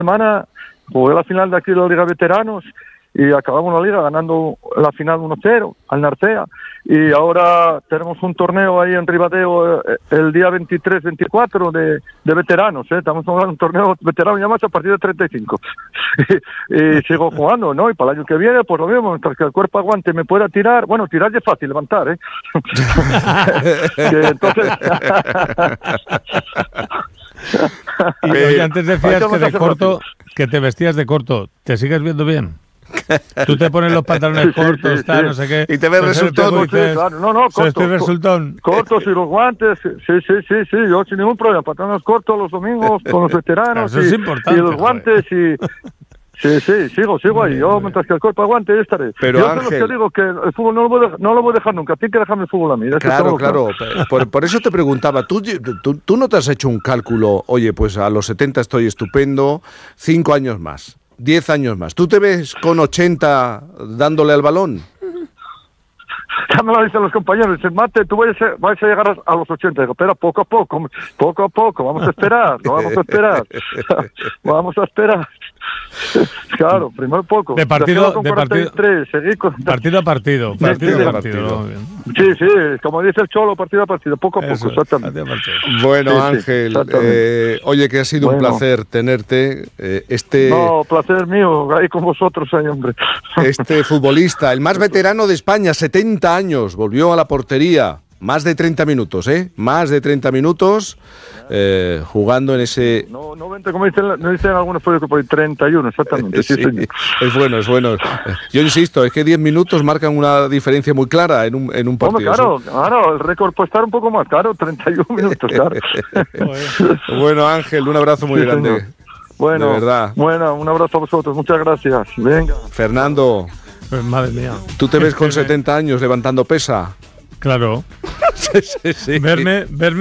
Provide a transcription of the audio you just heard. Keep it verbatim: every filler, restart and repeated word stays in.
semana jugué la final de aquí de la Liga de Veteranos y acabamos la liga ganando la final uno cero al Narcea, y ahora tenemos un torneo ahí en Ribadeo el día veintitrés veinticuatro de, de veteranos, ¿eh? Estamos hablando de un torneo veterano ya más a partir de treinta y cinco y, y sigo jugando, ¿no? Y para el año que viene pues lo mismo, mientras que el cuerpo aguante me pueda tirar, bueno, tirar es fácil, levantar, ¿eh? Que entonces y oye, antes decías que de corto, que te vestías de corto, ¿te sigues viendo bien? Tú te pones los pantalones sí, cortos, sí, tal, sí. no sé qué. Y te ves pues resultón. Sí, claro. No, no, cortos. Estoy resultón. Cortos y los guantes, sí, sí, sí, sí, yo sin ningún problema. Pantalones cortos los domingos con los veteranos. Eso y, es importante. Y los guantes y... Sí, sí, sigo, sigo ahí. Yo, mientras que el cuerpo aguante, yo estaré. Pero yo Ángel... Yo digo que el fútbol no lo voy a, no lo voy a dejar nunca. Tienes que dejarme el fútbol a mí. Claro, claro. Por, por eso te preguntaba, ¿tú, tú, tú no te has hecho un cálculo? Oye, pues a los setenta estoy estupendo, cinco años más, diez años más. ¿Tú te ves con ochenta dándole al balón? Ya me lo dicen los compañeros, dicen, Mate, tú vas a, vas a llegar a los ochenta. Digo, pero poco a poco, poco a poco, vamos a esperar, vamos a esperar, vamos a esperar. Claro, primero poco. De partido, de partido, seguí con... partido a partido, partido sí, a partido. partido. Sí, sí, como dice el Cholo, partido a partido, poco a Eso, poco, exactamente. Bueno, sí, Ángel, sí, eh, oye, que ha sido bueno. un placer tenerte. Eh, este No, placer mío, ahí con vosotros, ahí, hombre. Este futbolista, el más veterano de España, setenta años, volvió a la portería. Más de treinta minutos, ¿eh? Más de treinta minutos eh, jugando en ese... No, noventa, como dicen, no dicen algunos por ahí, treinta y uno, exactamente. Sí, sí, es bueno, es bueno. Yo insisto, es que diez minutos marcan una diferencia muy clara en un, en un partido. Hombre, claro, claro, el récord puede estar un poco más caro, treinta y uno minutos, claro. Bueno, Ángel, un abrazo muy sí, grande. Señor. Bueno, de verdad. Bueno, un abrazo a vosotros, muchas gracias. Venga. Fernando. Pues madre mía. ¿Tú te ves con setenta años levantando pesa? Claro. sí, sí, sí. Verme, verme